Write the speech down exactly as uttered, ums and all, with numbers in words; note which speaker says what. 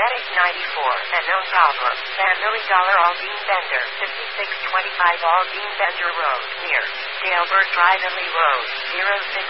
Speaker 1: Medic ninety-four, and no problem. San Millie Dollar Aldine Bender, fifty-six twenty-five Aldine Bender Road, near Dalebert Drive and Lee Road, zero six